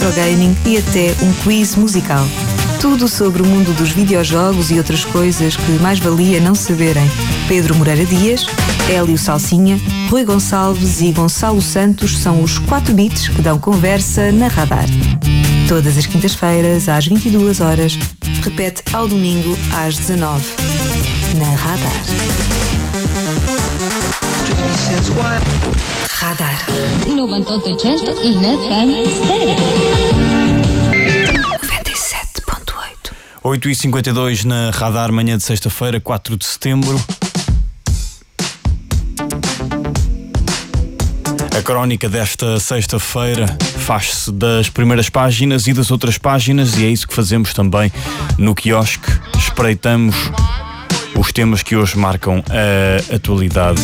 gaming e até um quiz musical. Tudo sobre o mundo dos videojogos e outras coisas que mais valia não saberem. Pedro Moreira Dias, Hélio Salsinha, Rui Gonçalves e Gonçalo Santos são os 4 bits que dão conversa na Radar. Todas as quintas-feiras, às 22 horas, repete ao domingo, às 19 na Radar. Radar 98 i na Stereo. 97.8. 8h52 na Radar, manhã de sexta-feira, 4 de setembro. A crónica desta sexta-feira faz-se das primeiras páginas e das outras páginas, e é isso que fazemos também no quiosque. Espreitamos os temas que hoje marcam a atualidade.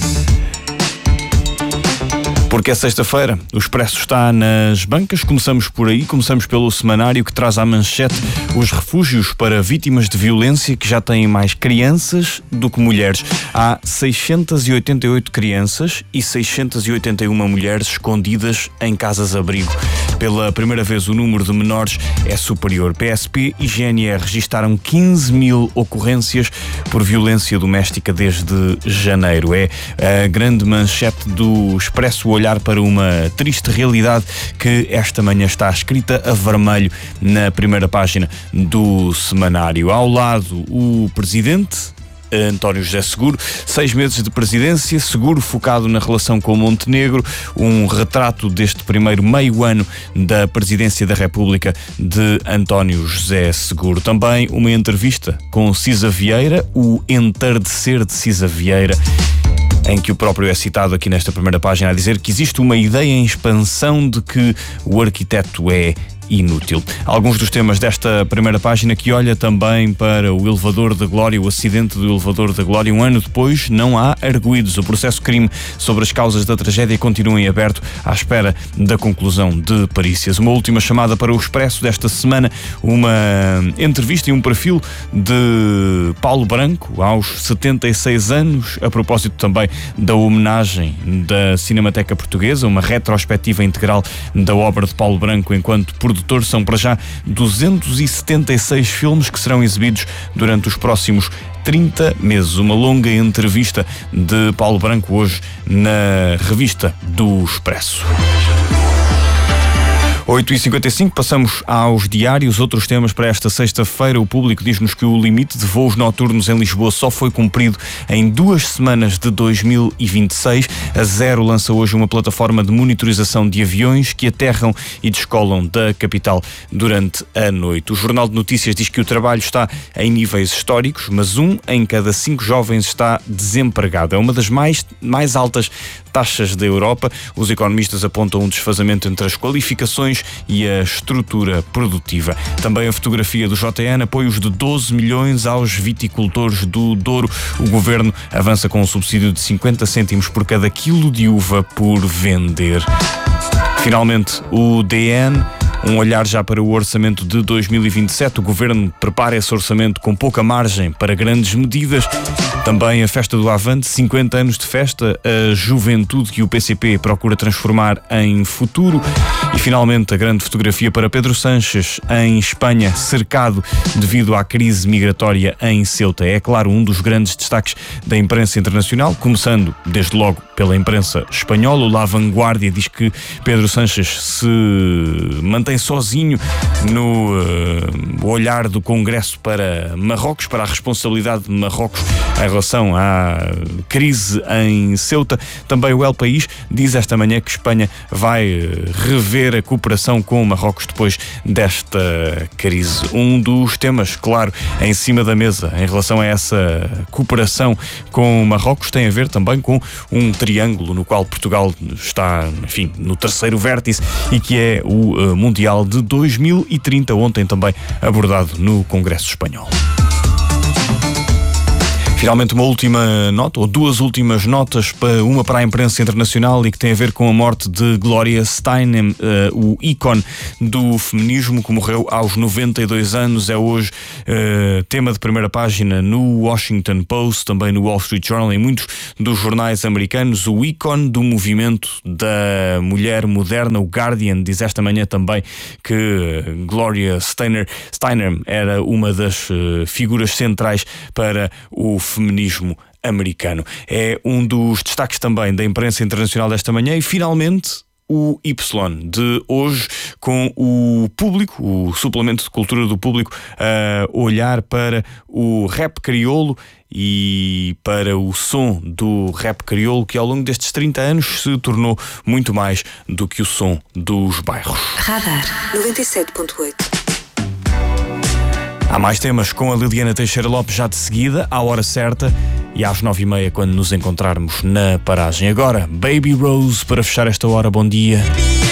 Porque é sexta-feira, o Expresso está nas bancas. Começamos por aí, começamos pelo semanário que traz à manchete os refúgios para vítimas de violência que já têm mais crianças do que mulheres. Há 688 crianças e 681 mulheres escondidas em casas-abrigo. Pela primeira vez o número de menores é superior. PSP e GNR registaram 15 mil ocorrências por violência doméstica desde janeiro. É a grande manchete do Expresso, olhar para uma triste realidade que esta manhã está escrita a vermelho na primeira página do semanário. Ao lado, o presidente António José Seguro, 6 meses de presidência, Seguro focado na relação com Montenegro, um retrato deste primeiro meio ano da presidência da República de António José Seguro. Também uma entrevista com Cisa Vieira, o entardecer de Cisa Vieira, em que o próprio é citado aqui nesta primeira página a dizer que existe uma ideia em expansão de que o arquiteto é inútil. Alguns dos temas desta primeira página, que olha também para o elevador da Glória, o acidente do elevador da Glória. Um ano depois, não há arguidos. O processo-crime sobre as causas da tragédia continua em aberto à espera da conclusão de perícias. Uma última chamada para o Expresso desta semana, uma entrevista e um perfil de Paulo Branco aos 76 anos, a propósito também da homenagem da Cinemateca Portuguesa, uma retrospectiva integral da obra de Paulo Branco enquanto produtor. São para já 276 filmes que serão exibidos durante os próximos 30 meses. Uma longa entrevista de Paulo Branco hoje na revista do Expresso. 8h55, passamos aos diários. Outros temas para esta sexta-feira. O Público diz-nos que o limite de voos noturnos em Lisboa só foi cumprido em 2 semanas de 2026. A Zero lança hoje uma plataforma de monitorização de aviões que aterram e descolam da capital durante a noite. O Jornal de Notícias diz que o trabalho está em níveis históricos, mas 1 em cada 5 jovens está desempregado. É uma das mais altas taxas da Europa. Os economistas apontam um desfazamento entre as qualificações e a estrutura produtiva. Também a fotografia do JN, apoios de 12 milhões aos viticultores do Douro. O governo avança com um subsídio de 50 cêntimos por cada quilo de uva por vender. Finalmente, o DN, um olhar já para o orçamento de 2027. O governo prepara esse orçamento com pouca margem para grandes medidas. Também a Festa do Avante, 50 anos de festa, a juventude que o PCP procura transformar em futuro. E finalmente a grande fotografia para Pedro Sánchez em Espanha, cercado devido à crise migratória em Ceuta. É claro um dos grandes destaques da imprensa internacional, começando desde logo pela imprensa espanhola. O La Vanguardia diz que Pedro Sánchez se mantém sozinho no olhar do Congresso para Marrocos, para a responsabilidade de Marrocos em relação à crise em Ceuta. Também o El País diz esta manhã que Espanha vai rever a cooperação com Marrocos depois desta crise. Um dos temas, claro, em cima da mesa em relação a essa cooperação com Marrocos tem a ver também com um triângulo no qual Portugal está, enfim, no terceiro vértice, e que é o Mundial de 2030, ontem também abordado no Congresso Espanhol. Finalmente uma última nota, ou duas últimas notas, uma para a imprensa internacional e que tem a ver com a morte de Gloria Steinem, o ícone do feminismo, que morreu aos 92 anos. É hoje tema de primeira página no Washington Post, também no Wall Street Journal, em muitos dos jornais americanos. O ícone do movimento da mulher moderna. O Guardian diz esta manhã também que Gloria Steinem era uma das figuras centrais para o feminismo americano. É um dos destaques também da imprensa internacional desta manhã. E finalmente o Y de hoje, com o Público, o suplemento de cultura do Público, a olhar para o rap crioulo e para o som do rap crioulo, que ao longo destes 30 anos se tornou muito mais do que o som dos bairros. Radar 97.8. Há mais temas com a Liliana Teixeira Lopes já de seguida, à hora certa e às 9h30, quando nos encontrarmos na paragem. Agora, Baby Rose, para fechar esta hora. Bom dia.